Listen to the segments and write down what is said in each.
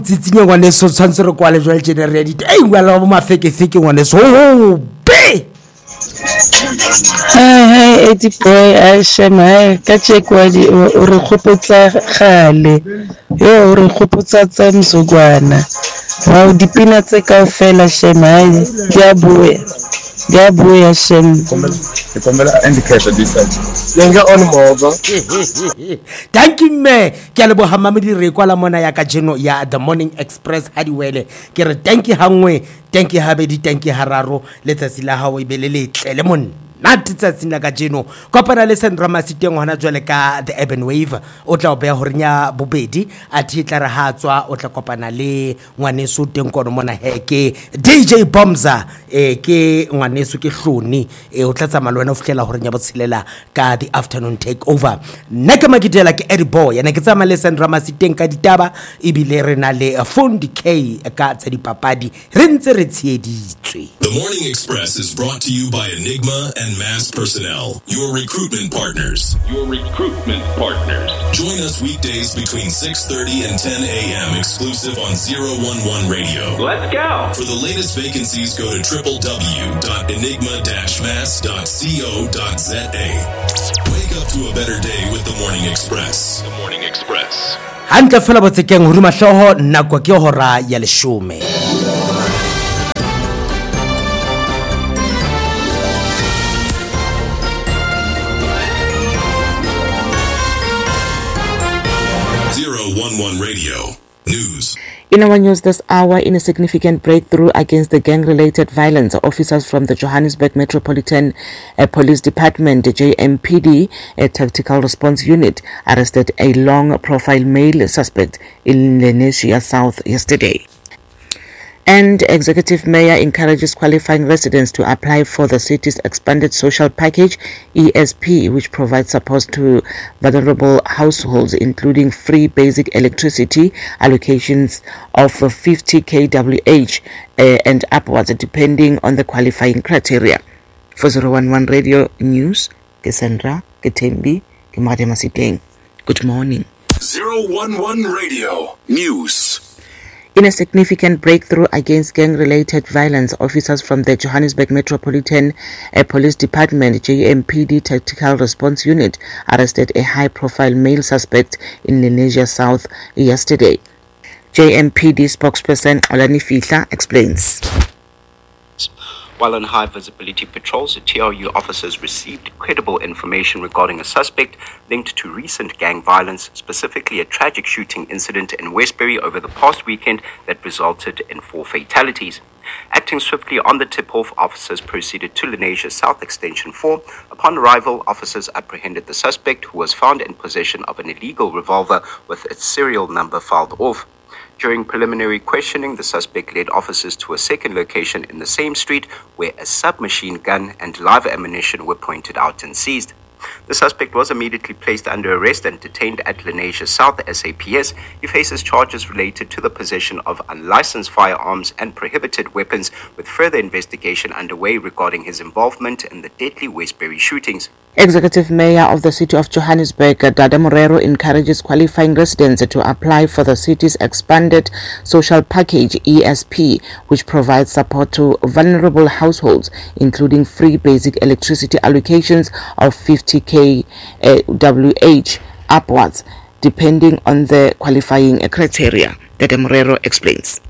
Tsitsinya ngwaneso tshwantse re kwale jwa generate ngwala bo mafekefeke ngwaneso be Hey, Eddie boy, Shema, ka chekwadi o re khopotsa gale. Yo o re khopotsa tsa msogwana. Wa dipina tse kaofela Shema, dia buya Shema. Ikombela indicator this time. Lenga on mogo. Thank you me. Ke a leboga mamedi re kwala mona ya ka jeno ya The Morning Express hadiwele. Ke re thank you hangwe, thank you habedi, thank you hararo. Letsatsi la hawo ibele letle le monna. Nati tsatsing la ka jeno kopana le Sandra Masiteng hona jwale ka The Urban Wave o tla o beya hore nya bobedi a thitla re hatswa o tla kopana le ngwaneso teng kono mona heke DJ Bomza ke ngwaneso ke hloni o tla tsamaya le wena o fihlela hore nya botshelela ka the afternoon take over nna ke makitela ke Eddie Boy yana ke tsamaya le Sandra Masiteng ka ditaba ebile re na le Fondi K ka tsa dipapadi re ntse re tsieditswe. The Morning Express is brought to you by Enigma and Mass Personnel, your recruitment partners. Join us weekdays between 6:30 and 10 a.m. exclusive on 011 Radio. Let's go. For the latest vacancies, go to www.enigma-mass.co.za. Wake up to a better day with The Morning Express. The Morning Express. Hantle fela botsekeng huruma hloho nako ke hora ya leshome. Radio News. In our news this hour, in a significant breakthrough against the gang-related violence, officers from the Johannesburg Metropolitan Police Department, JMPD, a tactical response unit, arrested a long-profile male suspect in Lenasia South yesterday. And Executive Mayor encourages qualifying residents to apply for the city's expanded social package, ESP, which provides support to vulnerable households, including free basic electricity allocations of 50 kWh and upwards, depending on the qualifying criteria. For 011 Radio News, Cassandra, Ketembi, Kimade Masiteng. Good morning. 011 Radio News. In a significant breakthrough against gang-related violence, officers from the Johannesburg Metropolitan Police Department, JMPD Tactical Response Unit, arrested a high-profile male suspect in Lenasia South yesterday. JMPD spokesperson Olani Fihla explains. While on high-visibility patrols, TRU officers received credible information regarding a suspect linked to recent gang violence, specifically a tragic shooting incident in Westbury over the past weekend that resulted in 4 fatalities. Acting swiftly on the tip-off, officers proceeded to Lenasia South Extension 4. Upon arrival, officers apprehended the suspect, who was found in possession of an illegal revolver with its serial number filed off. During preliminary questioning, the suspect led officers to a second location in the same street where a submachine gun and live ammunition were pointed out and seized. The suspect was immediately placed under arrest and detained at Lenasia South SAPS. He faces charges related to the possession of unlicensed firearms and prohibited weapons, with further investigation underway regarding his involvement in the deadly Westbury shootings. Executive Mayor of the City of Johannesburg, Dada Morero, encourages qualifying residents to apply for the city's expanded social package, ESP, which provides support to vulnerable households, including free basic electricity allocations of 50 kWh upwards, depending on the qualifying criteria. Dada Morero explains.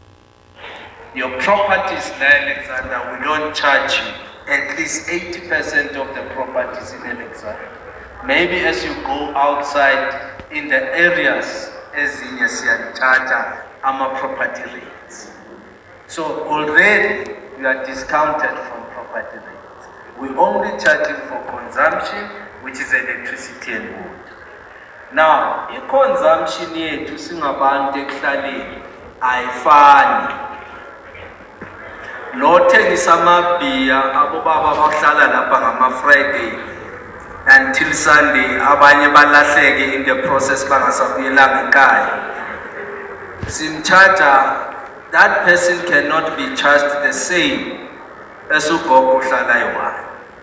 Your properties there, Alexander, we don't charge you. At least 80% of the properties in Alexander. Maybe as you go outside in the areas, as in Yasiantata, our property rates. So already we are discounted from property rates. We only charge you for consumption, which is electricity and wood. Now, i-consumption yethu singabantu ekuhlaleni ayifani. Nothengisa amabhiya abobaba bahlala lapha ngama-Friday until Sunday, abanye balahleke in the process bangasabuyelanga ekhaya. Simcharger, that person cannot be charged the same as ugogo uhlala eyi-1.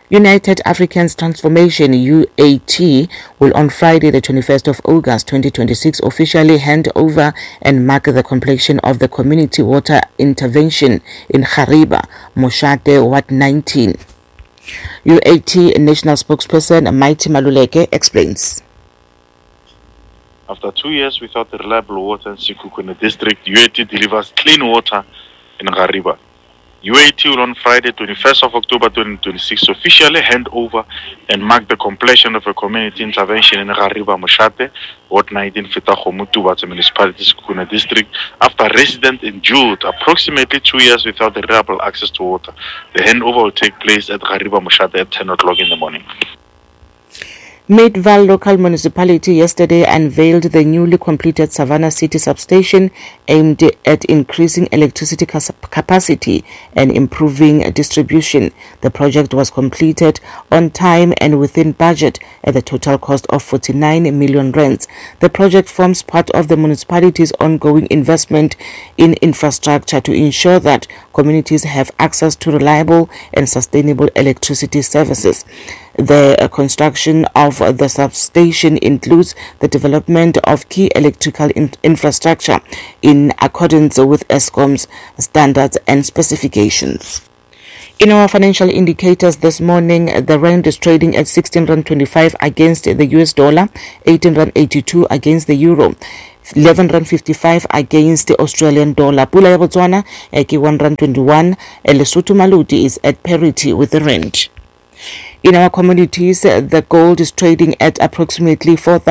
United Africans Transformation UAT will on Friday the 21st of August 2026 officially hand over and mark the completion of the community water intervention in Kgariba, Moshate Ward 19. UAT national spokesperson Mighty Maluleke explains. After 2 years without reliable water in Sekhukhune district, UAT delivers clean water in Kgariba. UAT will on Friday, 21st of October 2026, officially hand over and mark the completion of a community intervention in Kgariba, Moshate, Ward 19, Fetagho-Motubats municipality, Sekhukhune district, after residents endured approximately 2 years without reliable access to water. The handover will take place at Kgariba, Moshate at 10 o'clock in the morning. Meadville local municipality yesterday unveiled the newly completed Savannah City substation aimed at increasing electricity capacity and improving distribution. The project was completed on time and within budget at a total cost of 49 million rands. The project forms part of the municipality's ongoing investment in infrastructure to ensure that communities have access to reliable and sustainable electricity services. The construction of the substation includes the development of key electrical infrastructure in accordance with Eskom's standards and specifications. In our financial indicators this morning, the rand is trading at 16.25 against the US dollar, 18.82 against the euro, 11.55 against the Australian dollar. Pula ya Botswana ke 1.21. Lesotho Maluti is at parity with the rand. In our commodities, the gold is trading at approximately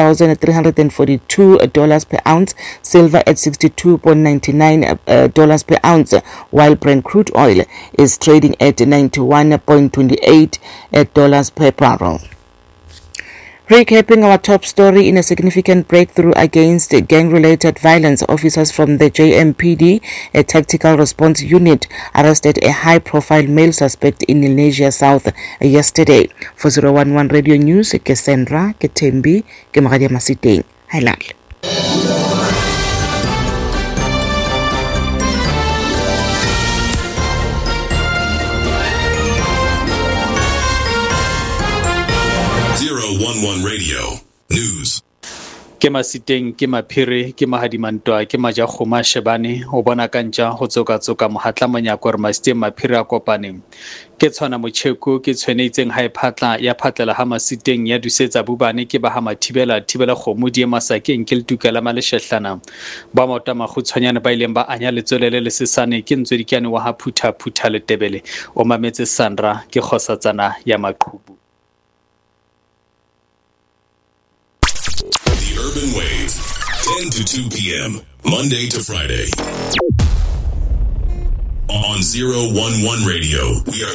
$4,342 per ounce, silver at $62.99 per ounce, while Brent crude oil is trading at $91.28 per barrel. Recapping our top story, in a significant breakthrough against gang-related violence, officers from the JMPD, a tactical response unit, arrested a high-profile male suspect in Lenasia South yesterday. For 011 Radio News, ke Sandra, ke Tembi, ke Magadia Masiteng. Highlight. 011 Radio News. Ke Masiteng, ke Maphiri, ke Mahadimantwa, ke Majakgoma Shebane, o bona ka ntja go tsoka mohatla monyako re Masiteng Maphiri a kopaneng. Ke tshwana motšheko ke tshwenetseng ha iphatla ya phatlela ha Masiteng ya dusetsa bubane ke ba ha mathibela kgomo di masakeng ke letukela maleshehlana ba mota magutshwanyane ba ileng ba anya letsolele le sesane ke ntswedikane wa ha phutha le Tebele o mametse Sandra ke kgosatsana ya Maqhubu. The Urban Wave, 10 to 2 p.m., Monday to Friday. On 011 Radio, we are